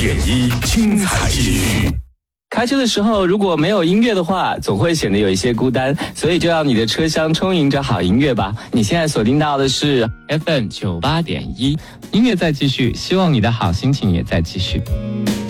1精彩继续。 开车的时候如果没有音乐的话，总会显得有一些孤单，所以就让你的车厢充盈着好音乐吧。你现在锁定到的是 FM 98.1，音乐在继续，希望你的好心情也在继续。